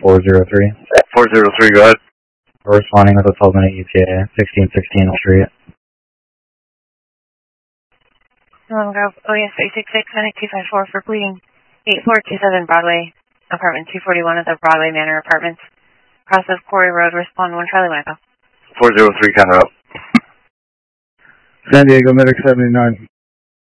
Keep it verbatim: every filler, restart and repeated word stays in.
four zero three. four zero three, go ahead. We're responding with a twelve minute E T A, sixteen sixteen Street. Long Grove, O E S eight six six, nine two five four for bleeding. eight four two seven Broadway, apartment two forty-one of the Broadway Manor Apartments. Cross of Quarry Road, respond one Charlie Michael. four zero three, counter up. San Diego Medic seventy-nine.